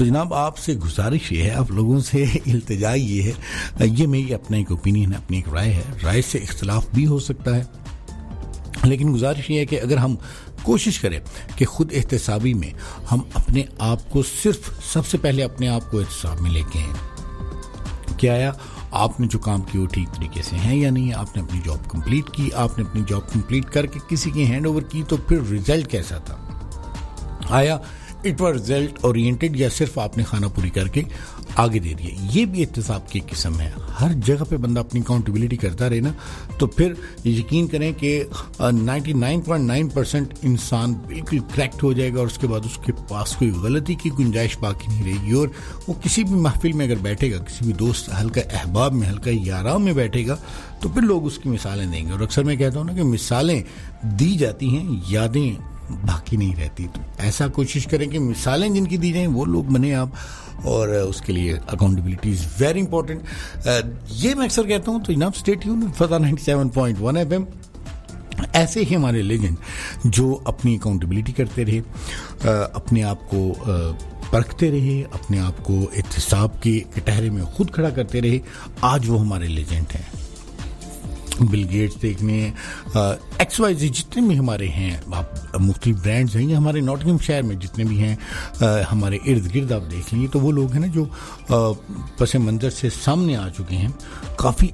تو جناب آپ سے گزارش یہ ہے, آپ لوگوں سے التجا یہ ہے, یہ میری اپنا ایک اوپینین ہے, اپنی ایک رائے ہے, رائے سے اختلاف بھی ہو سکتا ہے, لیکن گزارش یہ ہے کہ اگر ہم کوشش کریں کہ خود احتسابی میں ہم اپنے آپ کو صرف سب سے پہلے اپنے آپ کو احتساب میں لے کے آئیں کہ آیا آپ نے جو کام کی وہ ٹھیک طریقے سے ہیں یا نہیں, آپ نے اپنی جاب کمپلیٹ کی, آپ نے اپنی جاب کمپلیٹ کر کے کسی کی ہینڈ اوور کی تو پھر رزلٹ کیسا تھا, آیا اٹ واز رزلٹ اورینٹڈ یا صرف آپ نے خانہ پوری کر کے آگے دے دیا. یہ بھی احتساب کی قسم ہے. ہر جگہ پہ بندہ اپنی اکاؤنٹیبلٹی کرتا رہے نا تو پھر یقین کریں کہ 99.9% انسان بالکل کریکٹ ہو جائے گا, اور اس کے بعد اس کے پاس کوئی غلطی کی گنجائش باقی نہیں رہے گی, اور وہ کسی بھی محفل میں اگر بیٹھے گا, کسی بھی دوست حلقہ احباب میں, حلقہ یاراں میں بیٹھے گا, تو پھر لوگ اس کی مثالیں دیں گے. اور اکثر میں کہتا ہوں نا کہ مثالیں دی جاتی ہیں, یادیں باقی نہیں رہتی. تو ایسا کوشش کریں کہ مثالیں جن کی دی جائیں وہ لوگ بنے آپ, اور اس کے لیے اکاؤنٹیبلٹی از ویری امپورٹنٹ. یہ میں اکثر کہتا ہوں. تو جناب اسٹے ٹیون فتح 97.1 FM. ایسے ہی ہمارے لیجنڈ جو اپنی اکاؤنٹیبلٹی کرتے رہے, اپنے آپ کو پرکھتے رہے, اپنے آپ کو احتساب کے کٹہرے میں خود کھڑا کرتے رہے, آج وہ ہمارے لیجنڈ ہیں. بل گیٹس دیکھ لیں, ایکس وائی زی جتنے بھی ہمارے ہیں, آپ مختلف برانڈز ہیں, یا ہمارے ناٹنگھم شہر میں جتنے بھی ہیں ہمارے ارد گرد آپ دیکھ لیں, تو وہ لوگ ہیں نا جو پس منظر سے سامنے آ چکے ہیں, کافی